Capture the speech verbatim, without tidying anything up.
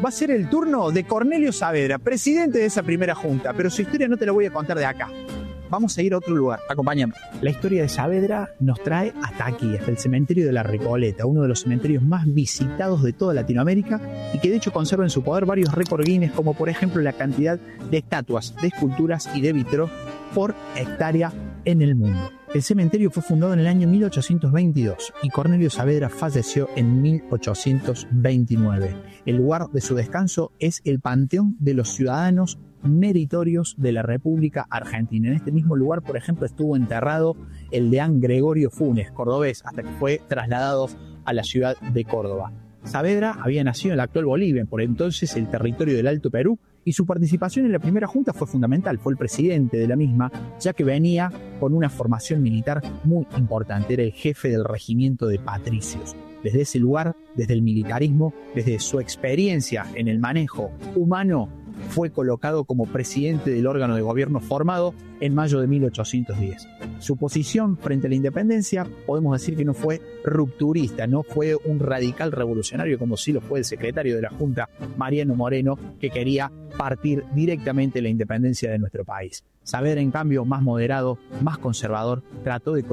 va a ser el turno de Cornelio Saavedra, presidente de esa primera junta, pero su historia no te la voy a contar de acá. Vamos a ir a otro lugar, acompáñame. La historia de Saavedra nos trae hasta aquí, hasta el cementerio de la Recoleta, uno de los cementerios más visitados de toda Latinoamérica y que de hecho conserva en su poder varios récords Guinness, como por ejemplo la cantidad de estatuas, de esculturas y de vitrós por hectárea en el mundo. El cementerio fue fundado en el año mil ochocientos veintidós y Cornelio Saavedra falleció en mil ochocientos veintinueve. El lugar de su descanso es el Panteón de los Ciudadanos Meritorios de la República Argentina. En este mismo lugar, por ejemplo, estuvo enterrado el deán Gregorio Funes, cordobés, hasta que fue trasladado a la ciudad de Córdoba. Saavedra había nacido en la actual Bolivia, por entonces el territorio del Alto Perú, y su participación en la primera junta fue fundamental. Fue el presidente de la misma, ya que venía con una formación militar muy importante. Era el jefe del regimiento de patricios. Desde ese lugar, desde el militarismo, desde su experiencia en el manejo humano, fue colocado como presidente del órgano de gobierno formado en mayo de mil ochocientos diez. Su posición frente a la independencia podemos decir que no fue rupturista, no fue un radical revolucionario como sí lo fue el secretario de la Junta, Mariano Moreno, que quería partir directamente la independencia de nuestro país. Saavedra, en cambio, más moderado, más conservador, trató de